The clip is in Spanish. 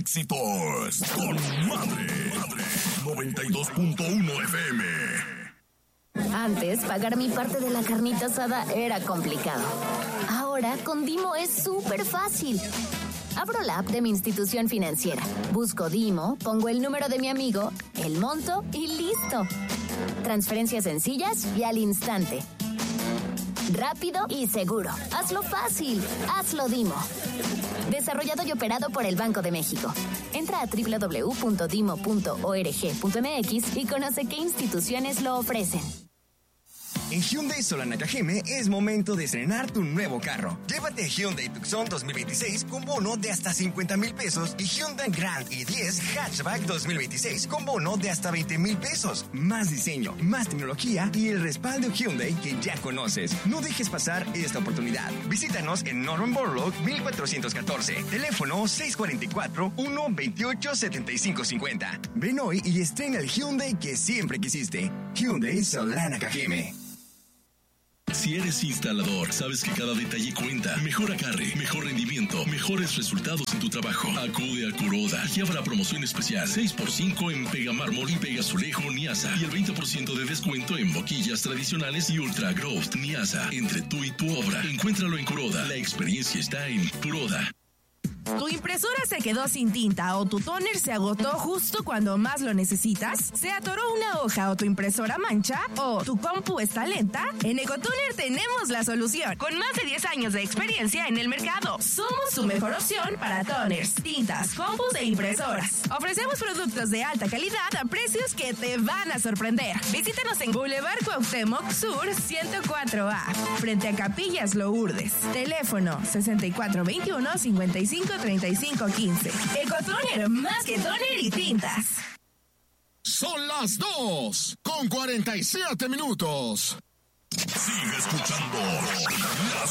éxitos con Madre 92.1 FM. Antes, pagar mi parte de la carnita asada era complicado. Ahora, con Dimo es súper fácil. Abro la app de mi institución financiera, busco Dimo, pongo el número de mi amigo, el monto y listo. Transferencias sencillas y al instante. Rápido y seguro. Hazlo fácil. Hazlo Dimo. Desarrollado y operado por el Banco de México. Entra a www.dimo.org.mx y conoce qué instituciones lo ofrecen. En Hyundai Solana Cajeme es momento de estrenar tu nuevo carro. Llévate Hyundai Tucson 2026 con bono de hasta 50,000 pesos y Hyundai Grand i10 Hatchback 2026 con bono de hasta 20,000 pesos. Más diseño, más tecnología y el respaldo Hyundai que ya conoces. No dejes pasar esta oportunidad. Visítanos en Norman Borlaug 1414. Teléfono 644-128-7550. Ven hoy y estrena el Hyundai que siempre quisiste. Hyundai Solana Cajeme. Si eres instalador, sabes que cada detalle cuenta. Mejor agarre, mejor rendimiento, mejores resultados en tu trabajo. Acude a Kuroda y habrá promoción especial. 6x5 en pega mármol y pega azulejo Niasa. Y el 20% de descuento en boquillas tradicionales y Ultra Growth Niasa. Entre tú y tu obra. Encuéntralo en Kuroda. La experiencia está en Kuroda. ¿Tu impresora se quedó sin tinta o tu tóner se agotó justo cuando más lo necesitas? ¿Se atoró una hoja o tu impresora mancha? ¿O tu compu está lenta? En Ecotoner tenemos la solución. Con más de 10 años de experiencia en el mercado, somos tu mejor opción para toners, tintas, compus e impresoras. Ofrecemos productos de alta calidad a precios que te van a sorprender. Visítanos en Boulevard Cuauhtémoc Sur 104A, frente a Capillas Lourdes. Teléfono 6421-553515. Ecotoner, más que toner y tintas. Son las 2:47. Sigue escuchando